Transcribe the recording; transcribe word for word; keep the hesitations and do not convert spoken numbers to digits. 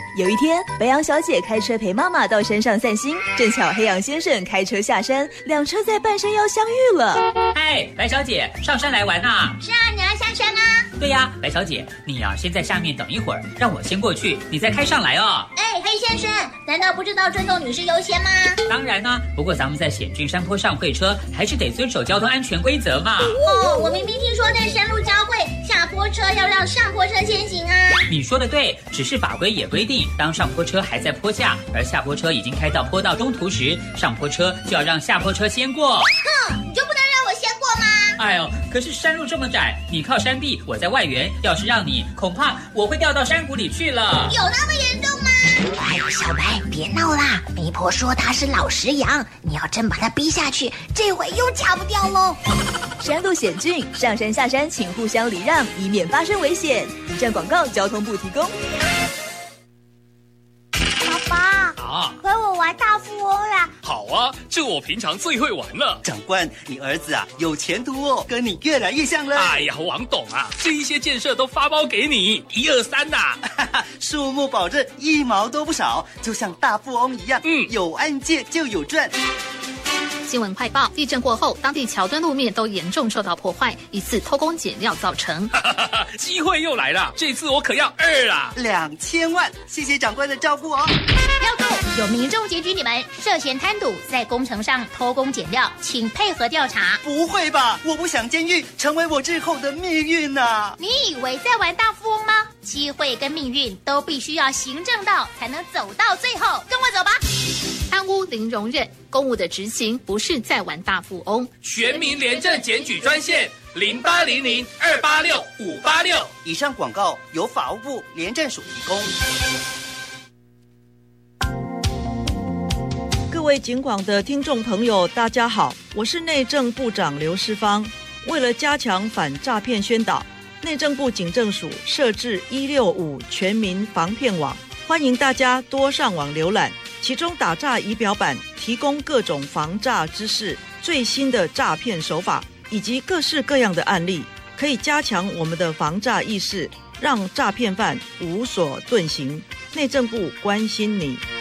有一天，白羊小姐开车陪妈妈到山上散心，正巧黑羊先生开车下山，两车在半山腰相遇了。 嗨，白小姐，上山来玩啊？ 是啊，你要下山啊？ 对呀，白小姐，你啊先在下面等一会儿，让我先过去，你再开上来哦。 哎，黑先生，难道不知道尊重女士优先吗？ 当然啊，不过咱们在险峻山坡上会车，还是得遵守交通安全规则嘛。 哦，我明明听说在山路交汇，下坡车要让上坡车先行啊。 你说的对，只是法规也规定，当上坡车还在坡下，而下坡车已经开到坡道中途时，上坡车就要让下坡车先过。 哼，你就不能让我先过吗？ 哎呦，可是山路这么窄，你靠山壁，我在外缘，要是让你，恐怕我会掉到山谷里去了。 有那么严重吗？ 哎呀，小白，别闹啦！媒婆说他是老实羊，你要真把他逼下去，这回又假不掉喽。 山路险峻，上山下山请互相礼让，以免发生危险。以上广告，交通部提供。 爸爸， 啊， 陪我玩大富翁啦！ 好啊，这我平常最会玩了。 长官，你儿子啊有前途哦，跟你越来越像了。 哎呀，王董啊，这一些建设都发包给你，一二三呐、 啊。数目保证一毛都不少，就像大富翁一样。 嗯， 有案件就有赚。 新闻快报：地震过后，当地桥墩路面都严重受到破坏，疑似偷工减料造成。 机会又来了，这次我可要二啦！ 两千万，谢谢长官的照顾哦。 要住，有民众检举你们涉嫌贪赌，在工程上偷工减料，请配合调查。 不会吧？我不想监狱成为我日后的命运啊！ 你以为在玩大富翁吗？机会跟命运都必须要行正道，才能走到最后。跟我走吧。 贪污零容忍，公务的执行不是在玩大富翁。 全民廉政检举专线零八零零二八六五八六。 以上广告由法务部廉政署提供。 各位警广的听众朋友，大家好，我是内政部长刘世芳。为了加强反诈骗宣导，内政部警政署设置一六五全民防骗网，欢迎大家多上网浏览。其中打诈仪表板提供各种防诈知识、最新的诈骗手法以及各式各样的案例，可以加强我们的防诈意识，让诈骗犯无所遁形。内政部关心你。